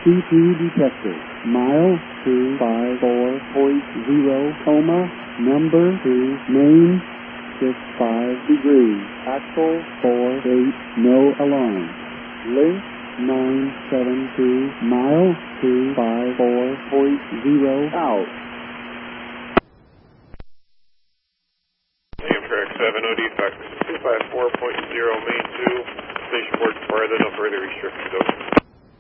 C2 detected. Mile 254.0, coma, number 2, main, 65 degrees, axle 48, no alarm. Link 972, mile 254.0, out. Amtrak 7, no defects. 254.0, main 2, station board fire, no further restrictions, over.